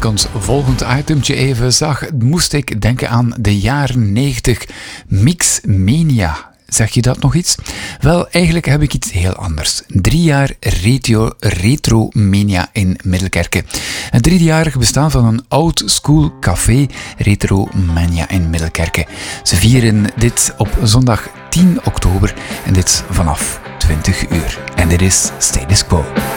ik ons volgend itemtje even zag, moest ik denken aan de jaren 90 Mixmania. Zeg je dat nog iets? Wel, eigenlijk heb ik iets heel anders. 3 jaar Retromania in Middelkerke. Het 3-jarig bestaan van een old school café Retromania in Middelkerke. Ze vieren dit op zondag 10 oktober en dit vanaf 20 uur. En dit is Status Quo.